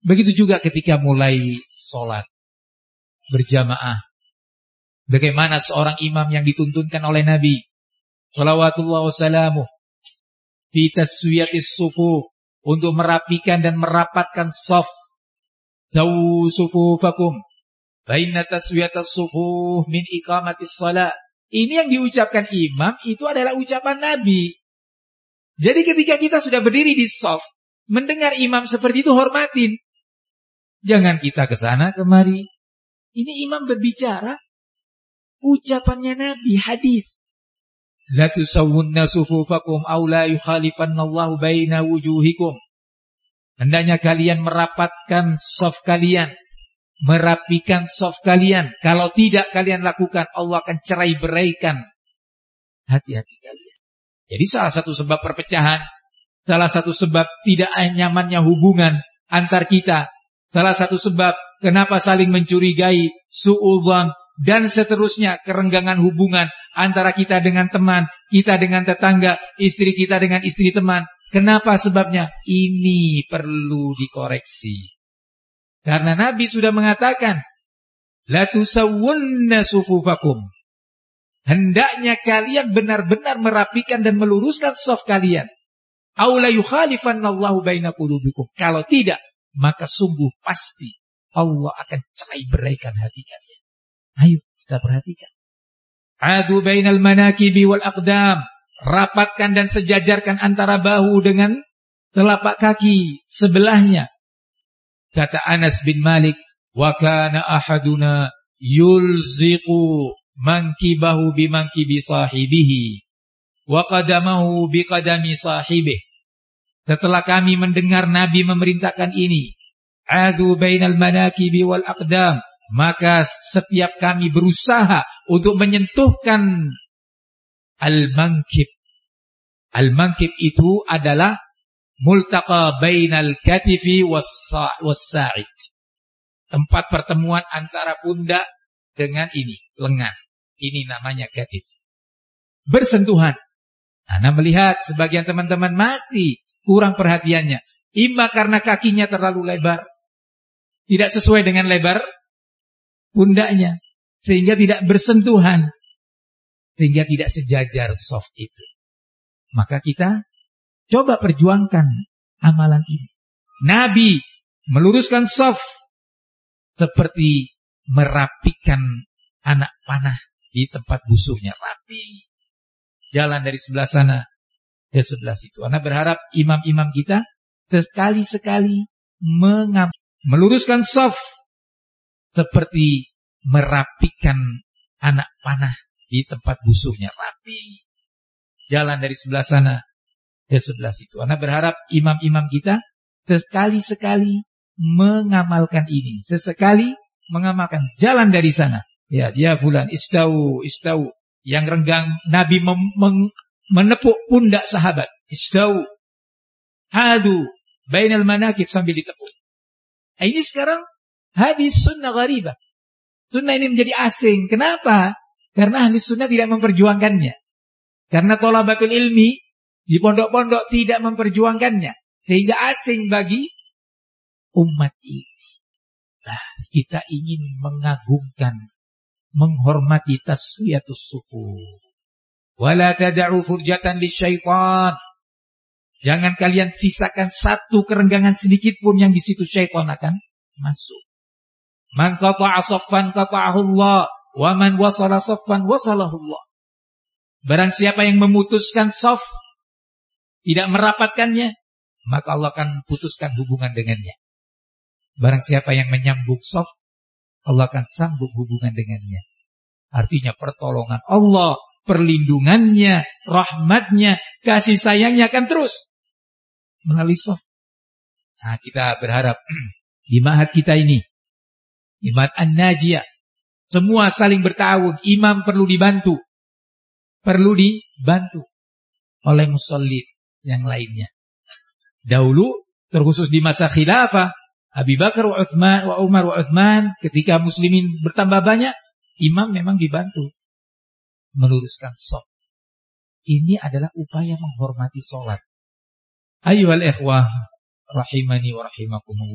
Begitu juga ketika mulai sholat berjamaah. Bagaimana seorang imam yang dituntunkan oleh Nabi shalawatullah wassalamuh fi taswiyatis sufu, untuk merapikan dan merapatkan shaf. Sawu sufufakum baina taswiyatas sufu min iqamatis shalah. Ini yang diucapkan imam itu adalah ucapan Nabi. Jadi ketika kita sudah berdiri di shaf, mendengar imam seperti itu, hormatin. Jangan kita ke sana kemari. Ini imam berbicara, ucapannya Nabi, hadis. La tusawwunna sufufakum aw la yukhalifannallahu baina wujuhikum. Hendaknya kalian merapatkan shaf kalian, merapikan shaf kalian. Kalau tidak kalian lakukan, Allah akan cerai beraikan hati-hati kalian. Jadi salah satu sebab perpecahan, salah satu sebab tidak nyamannya hubungan antar kita, salah satu sebab kenapa saling mencurigai, su'udzon, dan seterusnya, kerenggangan hubungan antara kita dengan teman, kita dengan tetangga, istri kita dengan istri teman. Kenapa sebabnya? Ini perlu dikoreksi. Karena Nabi sudah mengatakan, la tusawwunna sufufakum. Hendaknya kalian benar-benar merapikan dan meluruskan shaf kalian. Aw la yukhalifannallahu baina qulubikum. Kalau tidak, maka sungguh pasti Allah akan cerai beraikan hati kalian. Ayo kita perhatikan. Adu bainal manakibi wal aqdam. Rapatkan dan sejajarkan antara bahu dengan telapak kaki sebelahnya. Kata Anas bin Malik, wa kana ahaduna yulziqu mankibahu bimankibi sahibihi wa qadamahu biqadami sahibih. Setelah kami mendengar Nabi memerintahkan ini, adu bainal manakibi wal aqdam, maka setiap kami berusaha untuk menyentuhkan al-mankib. Al-mankib itu adalah multaqa bainal katifi was-sa'id. Tempat pertemuan antara pundak dengan ini, lengan. Ini namanya katif. Bersentuhan. Anda melihat sebagian teman-teman masih kurang perhatiannya. Imma karena kakinya terlalu lebar, tidak sesuai dengan lebar pundaknya, sehingga tidak bersentuhan, sehingga tidak sejajar shaf itu. Maka kita coba perjuangkan amalan ini. Nabi meluruskan shaf seperti merapikan anak panah di tempat busuhnya, rapi. Jalan dari sebelah sana ke sebelah situ. Anda berharap imam-imam kita sekali-sekali meluruskan shaf seperti merapikan anak panah di tempat busuhnya, rapi. Jalan dari sebelah sana ke sebelah situ. Anda berharap imam-imam kita sekali-sekali mengamalkan ini. Sesekali mengamalkan, jalan dari sana. Ya fulan, istau. Yang renggang, Nabi menepuk pundak sahabat. Istau. Hadu bainal manakib, sambil ditepuk. Ini sekarang hadis sunnah gharibah. Sunnah ini menjadi asing. Kenapa? Karena ahli sunnah tidak memperjuangkannya. Karena thalabatul ilmi di pondok-pondok tidak memperjuangkannya, sehingga asing bagi umat ini. Nah, kita ingin mengagungkan, menghormati taswiyatus sufu. Wala tada'u furjatan lisyaitan. Jangan kalian sisakan satu kerenggangan sedikit pun yang di situ syaitan akan masuk. Man qata'a saffan qata'ahu Allah, wa man wasala saffan wasalahu Allah. Barang siapa yang memutuskan shaf, tidak merapatkannya, maka Allah akan putuskan hubungan dengannya. Barang siapa yang menyambung shaf, Allah akan sambung hubungan dengannya. Artinya pertolongan Allah, perlindungannya, rahmatnya, kasih sayangnya akan terus melalui shaf. Nah, kita berharap di ma'had kita ini, di ma'had An-Najiyah, semua saling bertawun. Imam perlu dibantu oleh musallin yang lainnya. Dahulu, terkhusus di masa khilafah Abu Bakar wa Umar wa Uthman, ketika muslimin bertambah banyak, imam memang dibantu meluruskan shaf. Ini adalah upaya menghormati sholat. Ayyuhal ikhwah rahimani wa rahimakumullah.